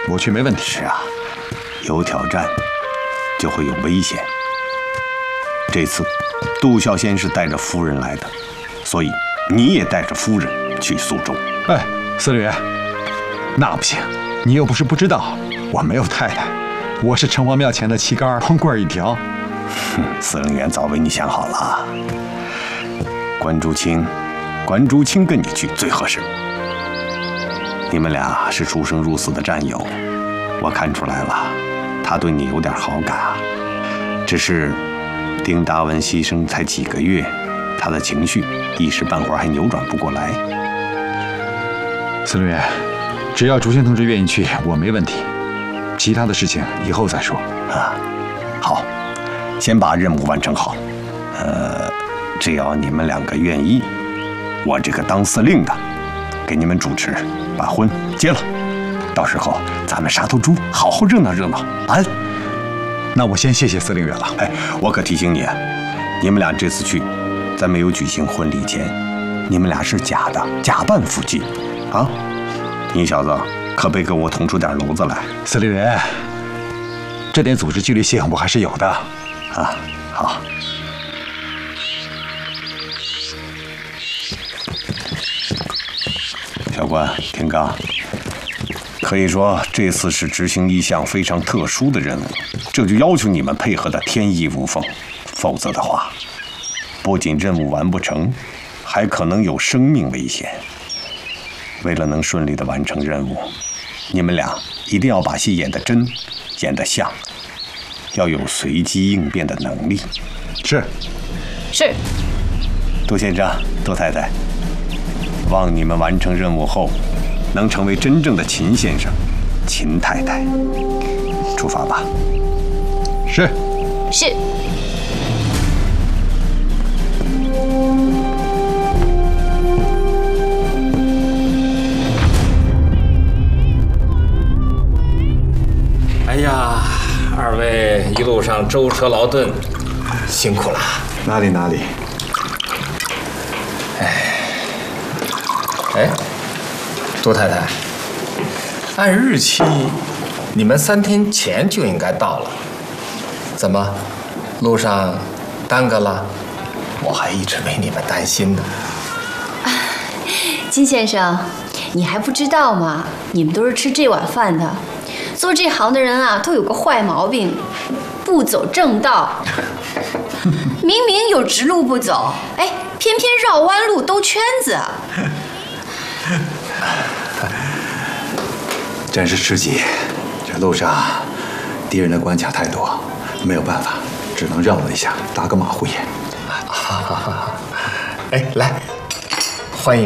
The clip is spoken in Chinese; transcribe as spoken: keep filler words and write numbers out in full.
我去没问题。 是啊，有挑战就会有危险。这次杜孝先是带着夫人来的，所以你也带着夫人去苏州。 哎，司令员，那不行，你又不是不知道，我没有太太，我是城隍庙前的旗杆光棍一条。 哼，司令员早为你想好了。关竹清，关竹清跟你去最合适。你们俩是出生入死的战友，我看出来了，他对你有点好感啊。只是丁达文牺牲才几个月，他的情绪一时半会儿还扭转不过来。 司令员，只要竹清同志愿意去，我没问题。其他的事情以后再说。 啊，好，先把任务完成好。呃，只要你们两个愿意，我这个当司令的给你们主持，把婚结了。到时候咱们杀头猪，好好热闹热闹啊！ 那我先谢谢司令员了。 哎，我可提醒你，你们俩这次去，在没有举行婚礼前，你们俩是假的，假扮夫妻，啊！你小子可别跟我捅出点篓子来。 司令员，这点组织纪律性我还是有的。 啊，好。小关、田刚，可以说这次是执行一项非常特殊的任务，这就要求你们配合的天衣无缝，否则的话，不仅任务完不成，还可能有生命危险。为了能顺利的完成任务，你们俩一定要把戏演得真，演得像，要有随机应变的能力。 是， 是。 杜先生、杜太太，望你们完成任务后，能成为真正的秦先生、秦太太。出发吧。 是。 是。 哎呀，二位一路上舟车劳顿，辛苦了。 哪里哪里。 哎，哎，杜太太，按日期，你们三天前就应该到了，怎么，路上耽搁了？我还一直为你们担心呢。 金先生，你还不知道吗？你们都是吃这碗饭的。做这行的人啊，都有个坏毛病，不走正道。明明有直路不走，哎，偏偏绕弯路兜圈子。 真是吃鸡！这路上敌人的关卡太多，没有办法，只能绕了一下，打个马虎眼。 好好好好，哎，来，